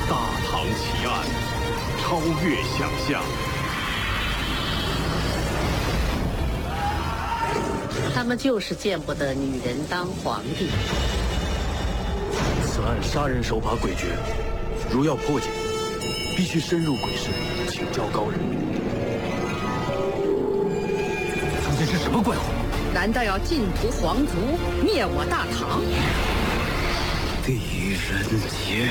大唐奇案，超越想象。 他们就是见不得女人当皇帝。 此案杀人手法诡谲，如要破解，必须深入鬼市，请教高人。 究竟是什么怪物？ 难道要尽屠皇族，灭我大唐？ 狄仁杰。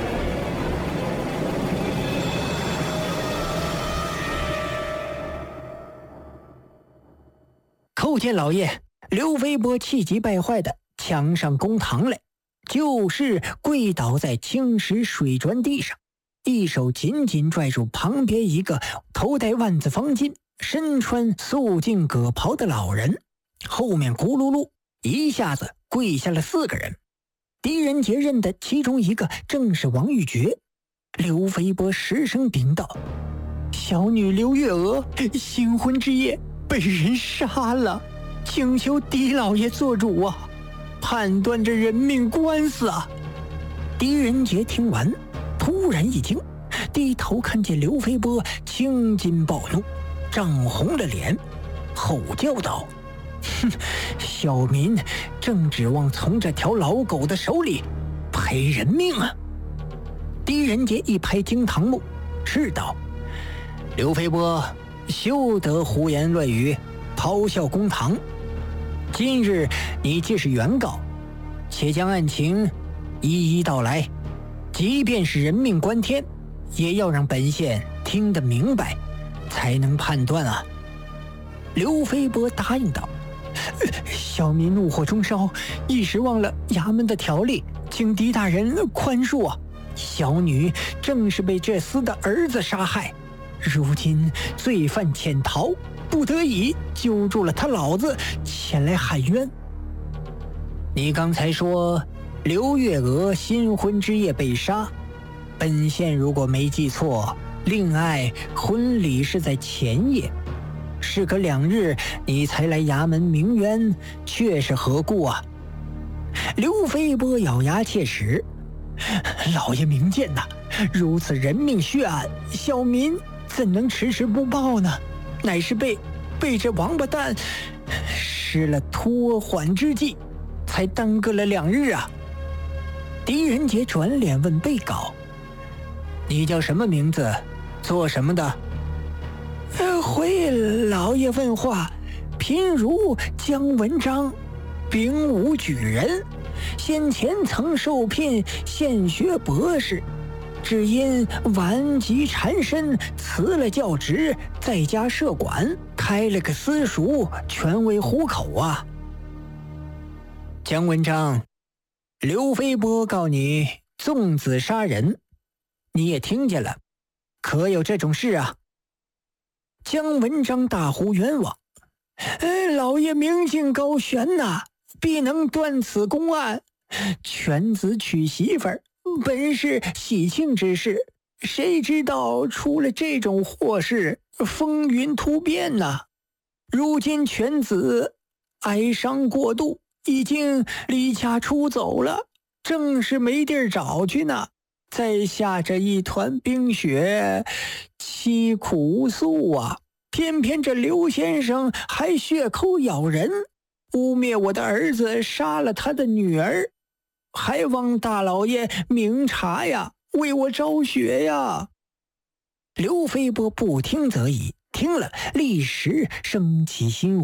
后天老爷，刘飞波气急败坏的抢上公堂来，就是跪倒在青石水砖地上，一手紧紧拽住旁边一个头戴万字方巾、身穿素净葛袍的老人，后面咕噜噜一下子跪下了4个人。狄仁杰认的其中一个正是王玉珏。刘飞波失声禀道：小女刘月娥新婚之夜被人杀了，请求狄老爷做主啊，判断这人命官司啊。狄仁杰听完突然一惊，低头看见刘飞波青筋暴怒，涨红了脸，吼叫道：哼，小民正指望从这条老狗的手里赔人命啊！狄仁杰一拍惊堂木，斥道：刘飞波，休得胡言乱语，咆哮公堂。今日你既是原告，且将案情一一道来，即便是人命关天，也要让本县听得明白，才能判断啊。刘飞波答应道：小民怒火中烧，一时忘了衙门的条例，请狄大人宽恕啊。小女正是被这厮的儿子杀害，如今罪犯潜逃，不得已揪住了他老子前来喊冤。你刚才说刘月娥新婚之夜被杀，本县如果没记错，令爱婚礼是在前夜，事隔2日你才来衙门鸣冤，却是何故啊？刘飞波咬牙切齿：老爷明鉴呐，如此人命血案，小民怎能迟迟不报呢？乃是被这王八蛋施了拖缓之计，才耽搁了2日啊。狄仁杰转脸问被告：你叫什么名字，做什么的？回老爷问话，贫如姜文章，丙午举人，先前曾受聘县学博士，只因顽疾缠身，辞了教职，在家设馆，开了个私塾，全为糊口啊。姜文章，刘飞波告你纵子杀人，你也听见了，可有这种事啊？姜文章大呼冤枉：老爷明镜高悬呐，必能断此公案。犬子娶媳妇儿本是喜庆之事，谁知道出了这种祸事，风云突变呐。如今犬子哀伤过度，已经离家出走了，正是没地儿找去呢。再下着一团冰雪，凄苦无诉啊！偏偏这刘先生还血口咬人，污蔑我的儿子杀了他的女儿，还望大老爷明察呀，为我昭雪呀！刘飞波不听则已，听了立时生起心